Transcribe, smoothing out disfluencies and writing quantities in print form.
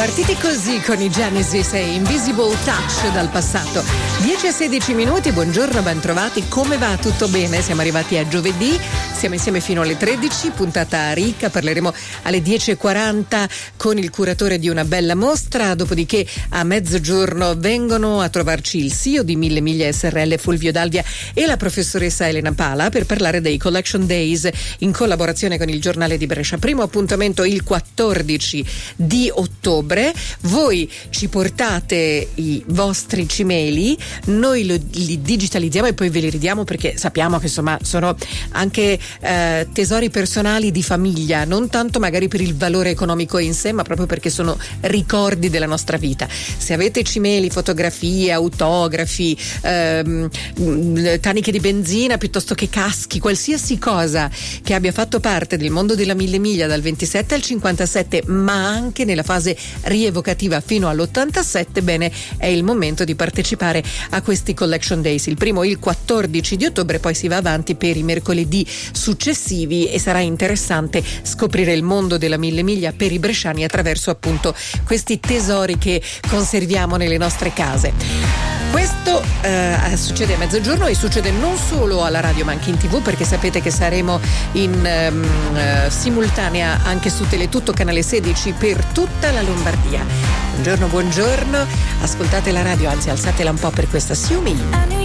Partiti così con i Genesis e Invisible Touch dal passato. 10-16 buongiorno, ben trovati. Come va? Tutto bene? Siamo arrivati a giovedì, siamo insieme fino alle 13, puntata ricca. Parleremo alle 10:40 con il curatore di una bella mostra, dopodiché a mezzogiorno vengono a trovarci il CEO di Mille Miglia SRL Fulvio Dalvia e la professoressa Elena Pala per parlare dei Collection Days in collaborazione con il Giornale di Brescia. Primo appuntamento il 14 di ottobre. Voi ci portate i vostri cimeli, noi li digitalizziamo e poi ve li ridiamo, perché sappiamo che insomma sono anche tesori personali di famiglia, non tanto magari per il valore economico in sé, ma proprio perché sono ricordi della nostra vita. Se avete cimeli, fotografie, autografi, taniche di benzina piuttosto che caschi, qualsiasi cosa che abbia fatto parte del mondo della Mille Miglia dal 27 al 57, ma anche nella fase rievocativa fino all'87, bene, è il momento di partecipare a questi Collection Days. Il primo il 14 di ottobre, poi si va avanti per i mercoledì successivi e sarà interessante scoprire il mondo della Mille Miglia per i bresciani attraverso appunto questi tesori che conserviamo nelle nostre case. Questo succede a mezzogiorno e succede non solo alla radio ma anche in TV, perché sapete che saremo in simultanea anche su Teletutto canale 16 per tutta la Lombardia. Buongiorno, ascoltate la radio, anzi alzatela un po' per questa Siumi.